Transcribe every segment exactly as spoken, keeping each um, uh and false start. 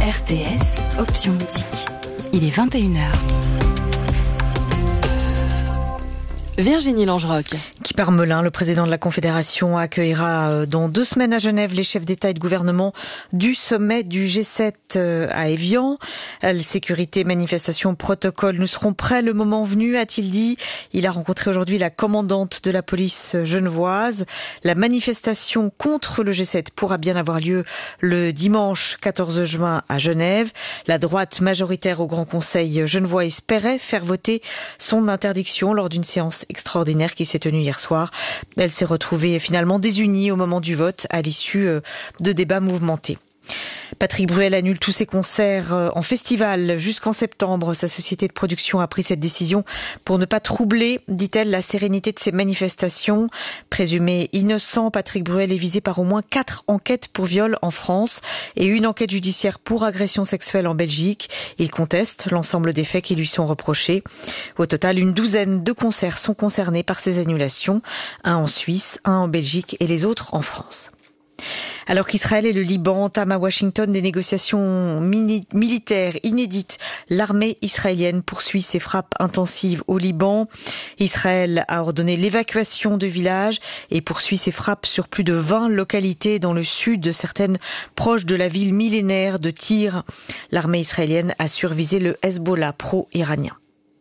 R T S, option musique. Il est vingt et une heures. Virginie Langeroc. Guy Parmelin, le président de la Confédération, accueillera dans deux semaines à Genève les chefs d'État et de gouvernement du sommet du G sept à Évian. Sécurité, manifestation, protocole, nous serons prêts le moment venu, a-t-il dit. Il a rencontré aujourd'hui la commandante de la police genevoise. La manifestation contre le G sept pourra bien avoir lieu le dimanche quatorze juin à Genève. La droite majoritaire au Grand Conseil genevois espérait faire voter son interdiction lors d'une séance extraordinaire qui s'est tenue hier soir. Elle s'est retrouvée finalement désunie au moment du vote à l'issue de débats mouvementés. Patrick Bruel annule tous ses concerts en festival jusqu'en septembre. Sa société de production a pris cette décision pour ne pas troubler, dit-elle, la sérénité de ces manifestations. Présumé innocent, Patrick Bruel est visé par au moins quatre enquêtes pour viol en France et une enquête judiciaire pour agression sexuelle en Belgique. Il conteste l'ensemble des faits qui lui sont reprochés. Au total, une douzaine de concerts sont concernés par ces annulations. Un en Suisse, un en Belgique et les autres en France. Alors qu'Israël et le Liban entament à Washington des négociations mini- militaires inédites, l'armée israélienne poursuit ses frappes intensives au Liban. Israël a ordonné l'évacuation de villages et poursuit ses frappes sur plus de vingt localités dans le sud, certaines proches de la ville millénaire de Tyr. L'armée israélienne a survisé le Hezbollah pro-iranien.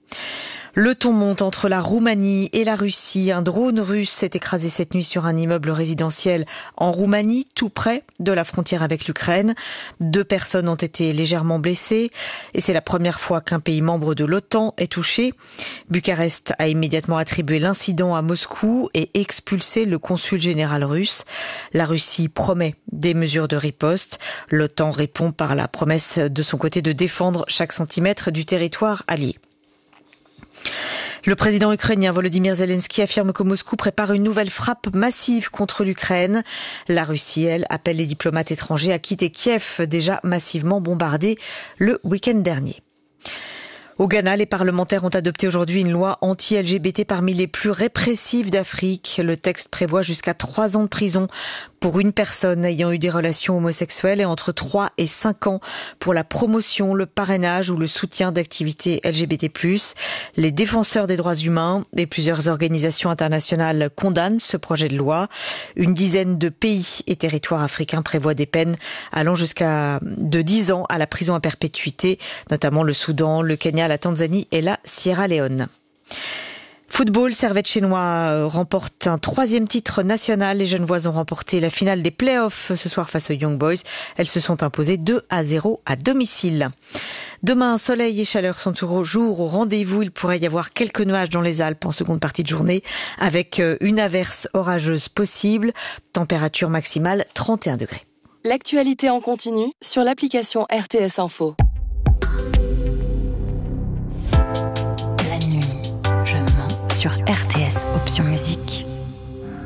Le ton monte entre la Roumanie et la Russie. Un drone russe s'est écrasé cette nuit sur un immeuble résidentiel en Roumanie, tout près de la frontière avec l'Ukraine. Deux personnes ont été légèrement blessées et c'est la première fois qu'un pays membre de l'OTAN est touché. Bucarest a immédiatement attribué l'incident à Moscou et expulsé le consul général russe. La Russie promet des mesures de riposte. L'OTAN répond par la promesse de son côté de défendre chaque centimètre du territoire allié. Le président ukrainien Volodymyr Zelensky affirme que Moscou prépare une nouvelle frappe massive contre l'Ukraine. La Russie, elle, appelle les diplomates étrangers à quitter Kiev, déjà massivement bombardé le week-end dernier. Au Ghana, les parlementaires ont adopté aujourd'hui une loi anti-L G B T parmi les plus répressives d'Afrique. Le texte prévoit jusqu'à trois ans de prison pour une personne ayant eu des relations homosexuelles et entre trois et cinq ans pour la promotion, le parrainage ou le soutien d'activités L G B T plus. Les défenseurs des droits humains et plusieurs organisations internationales condamnent ce projet de loi. Une dizaine de pays et territoires africains prévoient des peines allant jusqu'à de dix ans à la prison à perpétuité, notamment le Soudan, le Kenya, la Tanzanie et la Sierra Leone. Football, Servette chinois remporte un troisième titre national. Les Genevois ont remporté la finale des playoffs ce soir face aux Young Boys. Elles se sont imposées deux à zéro à domicile. Demain, soleil et chaleur sont toujours au rendez-vous. Il pourrait y avoir quelques nuages dans les Alpes en seconde partie de journée avec une averse orageuse possible. Température maximale trente et un degrés. L'actualité en continu sur l'application R T S Info. Sur R T S, option musique.